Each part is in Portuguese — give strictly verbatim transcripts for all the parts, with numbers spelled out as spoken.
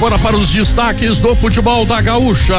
agora para os destaques do futebol da Gaúcha.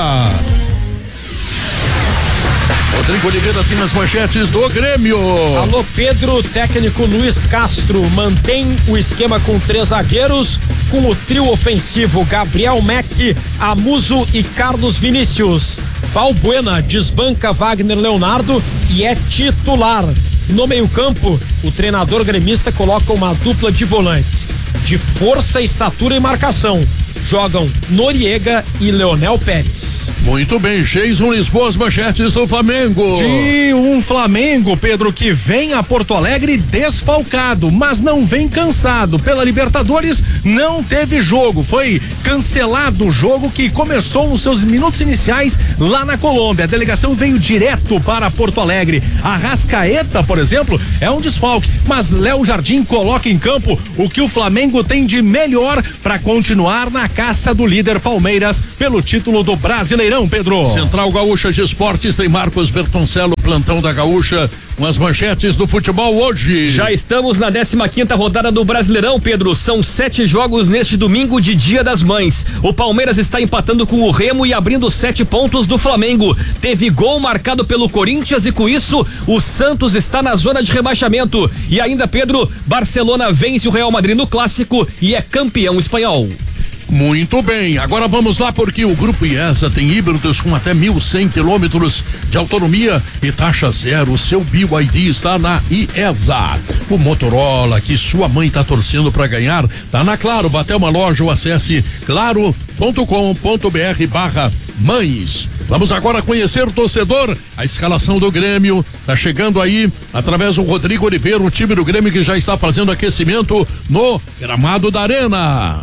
Rodrigo Oliveira tem as manchetes do Grêmio. Alô, Pedro. Técnico Luiz Castro mantém o esquema com três zagueiros, com o trio ofensivo Gabriel Mack, Amuso e Carlos Vinícius. Valbuena desbanca Wagner Leonardo e é titular. No meio-campo, o treinador gremista coloca uma dupla de volantes de força, estatura e marcação. Jogam Noriega e Leonel Pérez. Muito bem, Jason Lisboa, as manchetes do Flamengo. De um Flamengo, Pedro, que vem a Porto Alegre desfalcado, mas não vem cansado. Pela Libertadores não teve jogo, foi cancelado o jogo que começou nos seus minutos iniciais lá na Colômbia. A delegação veio direto para Porto Alegre. Arrascaeta, por exemplo, é um desfalque, mas Léo Jardim coloca em campo o que o Flamengo tem de melhor para continuar na caça do líder Palmeiras pelo título do Brasileirão, Pedro. Central Gaúcha de Esportes tem Marcos Bertoncello, plantão da Gaúcha, com as manchetes do futebol hoje. Já estamos na décima quinta rodada do Brasileirão, Pedro. São sete jogos neste domingo de Dia das Mães. O Palmeiras está empatando com o Remo e abrindo sete pontos do Flamengo. Teve gol marcado pelo Corinthians e com isso o Santos está na zona de rebaixamento. E ainda, Pedro, Barcelona vence o Real Madrid no clássico e é campeão espanhol. Muito bem, agora vamos lá porque o Grupo IESA tem híbridos com até mil e cem quilômetros de autonomia e taxa zero. O seu B Y D está na IESA. O Motorola que sua mãe está torcendo para ganhar tá na Claro. Vá até uma loja ou acesse claro ponto com ponto br barra mães. Vamos agora conhecer o torcedor, a escalação do Grêmio, tá chegando aí através do Rodrigo Oliveira, o time do Grêmio que já está fazendo aquecimento no gramado da Arena.